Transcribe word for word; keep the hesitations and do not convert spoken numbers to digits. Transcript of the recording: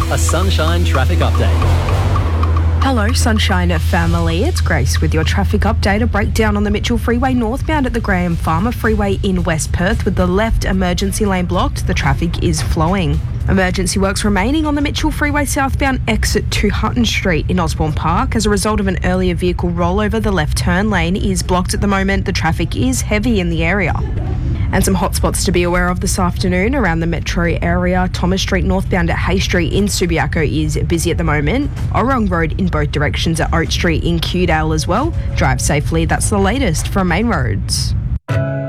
A Sunshine traffic update. Hello Sunshine family, it's Grace with your traffic update. A breakdown on the Mitchell Freeway northbound at the Graham Farmer Freeway in West Perth with the left emergency lane blocked. The traffic is flowing. Emergency works remaining on the Mitchell Freeway southbound exit to Hutton Street in Osborne Park. As a result of an earlier vehicle rollover, the left turn lane is blocked at the moment. The traffic is heavy in the area. And some hotspots to be aware of this afternoon around the metro area. Thomas Street northbound at Hay Street in Subiaco is busy at the moment. Orong Road in both directions at Oak Street in Kewdale as well. Drive safely. That's the latest from Main Roads.